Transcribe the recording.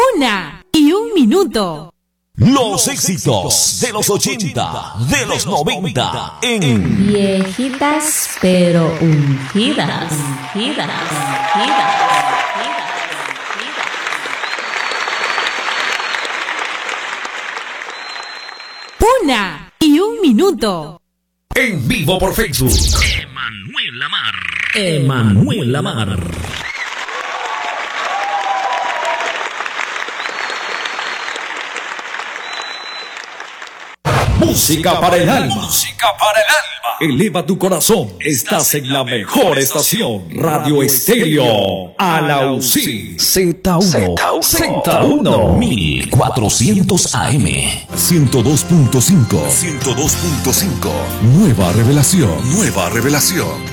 1:01. Los éxitos de los 80, de los 90 en Viejitas pero ungidas. Una y un minuto. En vivo por Facebook. Emanuel Lamar. Música para el alma. Eleva tu corazón. Estás en la mejor estación. Radio Estéreo Alausí. Z1 1400 AM. 102.5. Nueva revelación.